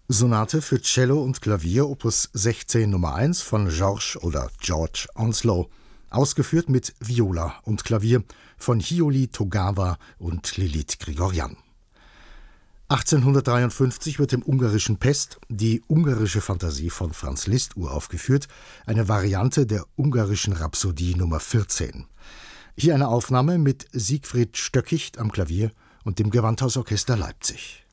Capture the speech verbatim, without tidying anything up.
Sonate für Cello und Klavier Opus sechzehn Nummer eins von Georges oder George Onslow, ausgeführt mit Viola und Klavier von Hiyori Togawa und Lilith Grigoryan. achtzehnhundertdreiundfünfzig wird im ungarischen Pest die ungarische Fantasie von Franz Liszt uraufgeführt, eine Variante der ungarischen Rhapsodie Nummer vierzehn. Hier eine Aufnahme mit Siegfried Stöckicht am Klavier und dem Gewandhausorchester Leipzig.